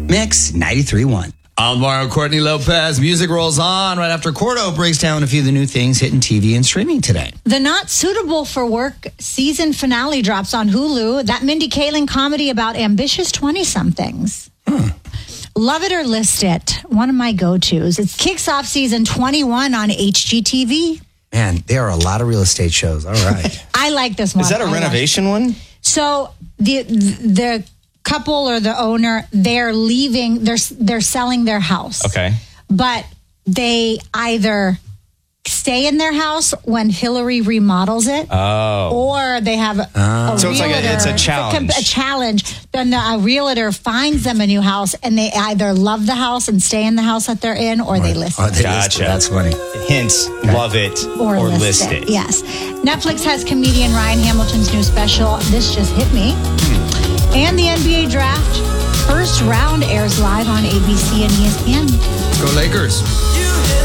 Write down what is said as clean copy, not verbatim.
Mix 93.1. I'm Mario Courtney Lopez. Music rolls on right after Cordo breaks down a few of the new things hitting TV and streaming today. The Not Suitable for Work season finale drops on Hulu. That Mindy Kaling comedy about ambitious 20-somethings. Love It or List It, one of my go-tos. It kicks off season 21 on HGTV. Man, there are a lot of real estate shows. All right. I like this one. Is that a renovation one? So the couple or the owner, they're leaving, they're selling their house. Okay. But they either stay in their house when Hillary remodels it, or they have a so realtor. It's a challenge. A challenge. Then a realtor finds them a new house, and they either love the house and stay in the house that they're in, or they list it. Gotcha. That's funny. Hence, love it or list it. Yes. Netflix has comedian Ryan Hamilton's new special, This Just Hit Me. And the NBA draft first round airs live on ABC and ESPN. Go Lakers.